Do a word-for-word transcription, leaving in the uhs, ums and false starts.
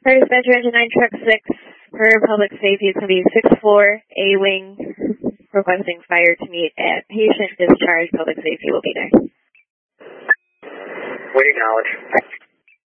For dispatcher engine nine truck six for public safety, it's going to be six four A wing requesting fire to meet at patient discharge. Public safety will be there. We acknowledge.